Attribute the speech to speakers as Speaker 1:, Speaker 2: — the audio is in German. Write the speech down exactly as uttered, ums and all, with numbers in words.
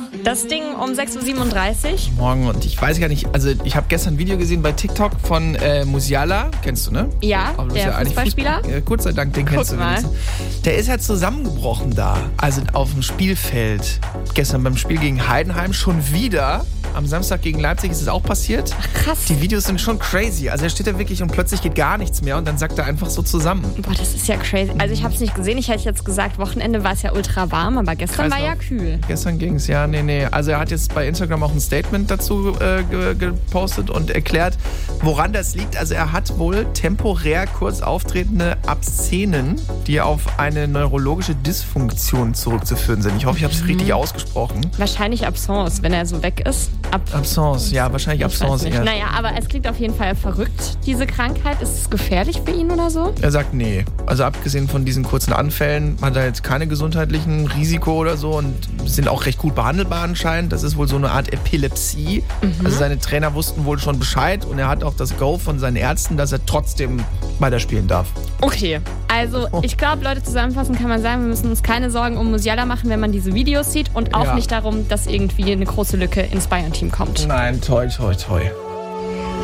Speaker 1: Das Ding um sechs Uhr siebenunddreißig.
Speaker 2: Morgen und ich weiß gar nicht, also ich habe gestern ein Video gesehen bei TikTok von äh, Musiala, kennst du, ne?
Speaker 1: Ja,
Speaker 2: Aber
Speaker 1: der
Speaker 2: ja
Speaker 1: Fußballspieler.
Speaker 2: Fußball, äh, Gott sei Dank, den
Speaker 1: Guck
Speaker 2: kennst du
Speaker 1: mal.
Speaker 2: wenigstens. Der ist halt zusammengebrochen da, also auf dem Spielfeld. Gestern beim Spiel gegen Heidenheim schon wieder. Am Samstag gegen Leipzig ist es auch passiert.
Speaker 1: Ach, krass.
Speaker 2: Die Videos sind schon crazy. Also er steht da wirklich und plötzlich geht gar nichts mehr und dann sackt er einfach so zusammen.
Speaker 1: Boah, das ist ja crazy. Also ich habe es nicht gesehen. Ich hätte jetzt gesagt, Wochenende war es ja ultra warm, aber gestern war ja kühl.
Speaker 2: Gestern ging es, ja, nee, nee. Also er hat jetzt bei Instagram auch ein Statement dazu äh, ge- gepostet und erklärt, woran das liegt. Also er hat wohl temporär kurz auftretende Abszenen, die auf eine neurologische Dysfunktion zurückzuführen sind. Ich hoffe, ich habe es
Speaker 1: Mhm.
Speaker 2: richtig ausgesprochen.
Speaker 1: Wahrscheinlich Absence, wenn er so weg ist. Ab
Speaker 2: Absence, ja, wahrscheinlich
Speaker 1: Ich weiß
Speaker 2: Absence
Speaker 1: nicht.
Speaker 2: eher.
Speaker 1: Naja, aber es klingt auf jeden Fall verrückt, diese Krankheit. Ist es gefährlich für ihn oder so?
Speaker 2: Er sagt, nee. Also abgesehen von diesen kurzen Anfällen hat er jetzt keine gesundheitlichen Risiko oder so und sind auch recht gut behandelbar anscheinend. Das ist wohl so eine Art Epilepsie.
Speaker 1: Mhm.
Speaker 2: Also seine Trainer wussten wohl schon Bescheid und er hat auch das Go von seinen Ärzten, dass er trotzdem weiterspielen darf.
Speaker 1: Okay, also ich glaube, Leute, zusammenfassend kann man sagen, wir müssen uns keine Sorgen um Musiala machen, wenn man diese Videos sieht und auch
Speaker 2: Ja.
Speaker 1: nicht darum, dass irgendwie eine große Lücke ins Bayern-Team kommt.
Speaker 2: Nein, toi, toi, toi.